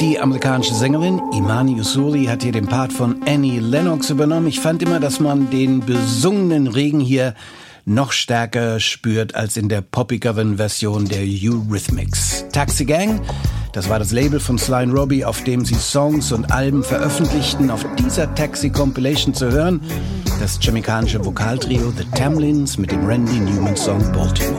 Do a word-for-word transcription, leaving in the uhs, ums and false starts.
Die amerikanische Sängerin Imani Usuli hat hier den Part von Annie Lennox übernommen. Ich fand immer, dass man den besungenen Regen hier noch stärker spürt als in der poppigeren Version der Eurythmics. Taxi Gang, das war das Label von Sly and Robbie, auf dem sie Songs und Alben veröffentlichten. Auf dieser Taxi-Compilation zu hören, das jamaikanische Vokaltrio The Tamlins mit dem Randy Newman-Song Baltimore.